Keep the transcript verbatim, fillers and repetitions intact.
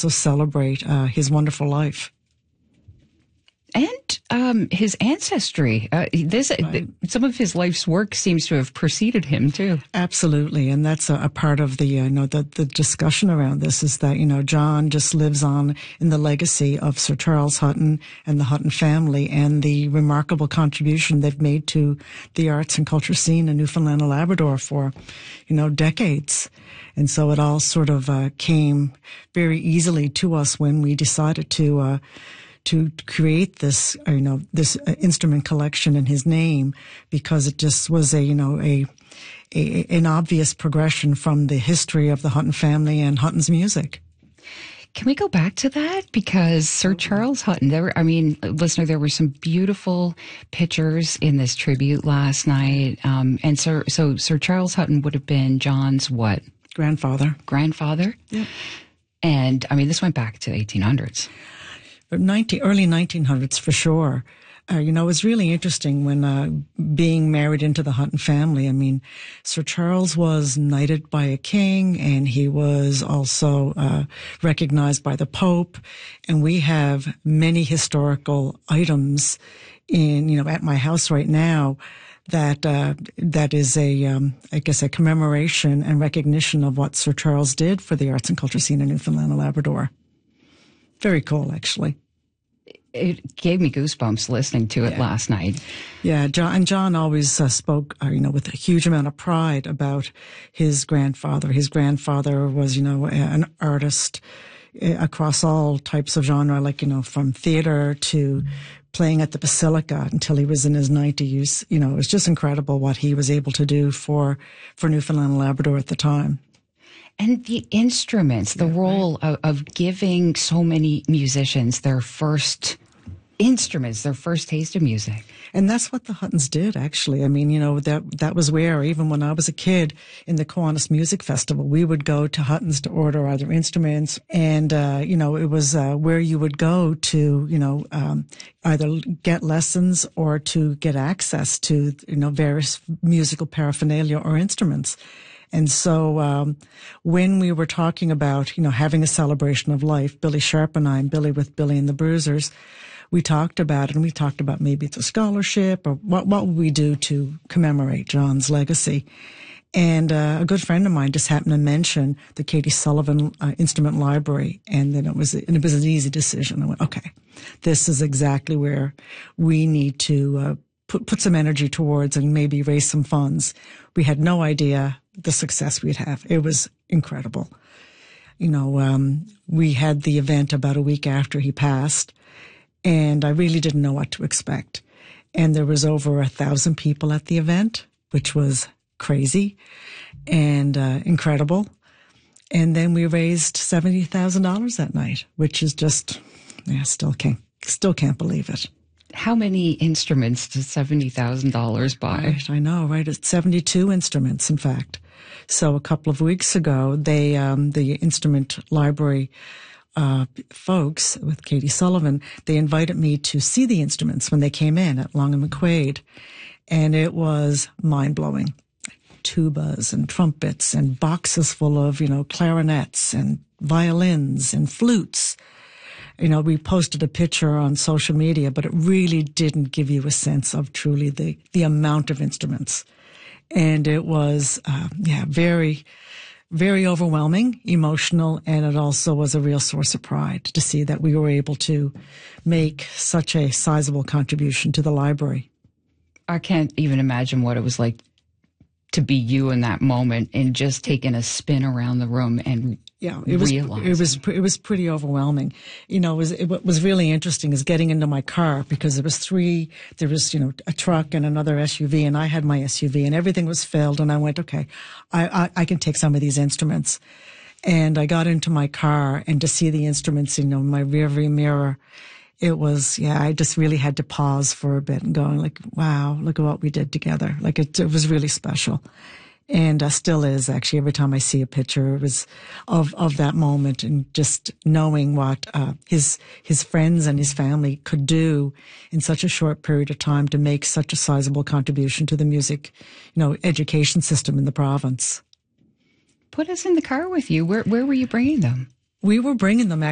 also celebrate uh, his wonderful life. And um, his ancestry. Uh, this right. Some of his life's work seems to have preceded him too. Absolutely, and that's a, a part of the uh, you know the the discussion around this is that you know John just lives on in the legacy of Sir Charles Hutton and the Hutton family and the remarkable contribution they've made to the arts and culture scene in Newfoundland and Labrador for you know decades. And so it all sort of uh, came very easily to us when we decided to. Uh, to create this, you know, this instrument collection in his name, because it just was a, you know, a, a, an obvious progression from the history of the Hutton family and Hutton's music. Can we go back to that? Because Sir Charles Hutton, there were, I mean, listener, there were some beautiful pictures in this tribute last night. Um, and Sir, so Sir Charles Hutton would have been John's what? Grandfather. Grandfather? Yeah. And, I mean, this went back to the eighteen hundreds. nineteen, early nineteen hundreds for sure. Uh, you know, it was really interesting when uh, being married into the Hutton family. I mean, Sir Charles was knighted by a king, and he was also uh, recognized by the Pope. And we have many historical items in, you know, at my house right now that uh, that is a, um, I guess, a commemoration and recognition of what Sir Charles did for the arts and culture scene in Newfoundland and Labrador. Very cool, actually. It gave me goosebumps listening to it yeah. last night. Yeah, John, and John always uh, spoke, uh, you know, with a huge amount of pride about his grandfather. His grandfather was, you know, an artist across all types of genre, like, you know, from theater to mm-hmm. playing at the Basilica until he was in his nineties. You know, it was just incredible what he was able to do for, for Newfoundland and Labrador at the time. And the instruments, the yeah, role right. of, of giving so many musicians their first instruments, their first taste of music. And that's what the Huttons did, actually. I mean, you know, that that was where, even when I was a kid in the Kiwanis Music Festival, we would go to Huttons to order either instruments. And, uh, you know, it was uh, where you would go to, you know, um, either get lessons or to get access to, you know, various musical paraphernalia or instruments. And so um, when we were talking about, you know, having a celebration of life, Billy Sharp and I, and Billy with Billy and the Bruisers, we talked about it, and we talked about maybe it's a scholarship or what what would we do to commemorate John's legacy. And uh, a good friend of mine just happened to mention the Katie Sullivan uh, Instrument Library, and then it was and it was an easy decision. I went, okay, this is exactly where we need to uh, put put some energy towards and maybe raise some funds. We had no idea the success we'd have. It was incredible. You know, um, we had the event about a week after he passed, and I really didn't know what to expect. And there was over a thousand people at the event, which was crazy and uh, incredible. And then we raised seventy thousand dollars that night, which is just, yeah, still can't, still can't believe it. How many instruments does seventy thousand dollars buy? Right, I know, right? It's seventy-two instruments, in fact. So a couple of weeks ago, they, um, the instrument library, uh, folks with Katie Sullivan, they invited me to see the instruments when they came in at Long and McQuaid. And it was mind blowing. Tubas and trumpets and boxes full of, you know, clarinets and violins and flutes. You know, we posted a picture on social media, but it really didn't give you a sense of truly the, the amount of instruments. And it was, uh, yeah, very, very overwhelming, emotional, and it also was a real source of pride to see that we were able to make such a sizable contribution to the library. I can't even imagine what it was like to be you in that moment and just taking a spin around the room and yeah, it was realizing. it was it was pretty overwhelming. You know, it was it, what was really interesting is getting into my car, because there was three, there was you know a truck and another S U V, and I had my S U V, and everything was filled, and I went, okay, I I, I can take some of these instruments, and I got into my car, and to see the instruments, you know, in my rear view mirror. It was, yeah, I just really had to pause for a bit and going like, wow, look at what we did together. Like it, it was really special. And uh, still is, actually, every time I see a picture, it was of, of that moment, and just knowing what uh, his his friends and his family could do in such a short period of time to make such a sizable contribution to the music, you know, education system in the province. Put us in the car with you. Where, where were you bringing them? We were bringing them